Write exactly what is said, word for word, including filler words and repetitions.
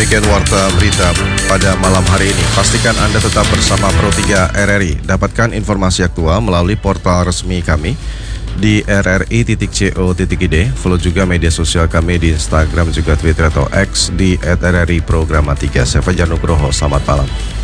demikian warta berita pada malam hari ini. Pastikan Anda tetap bersama Pro tiga R R I. Dapatkan informasi aktual melalui portal resmi kami di r r i titik co titik i d. Follow juga media sosial kami di Instagram juga Twitter atau X di et r r i programa tiga. Saya Fajar Nugroho, selamat malam.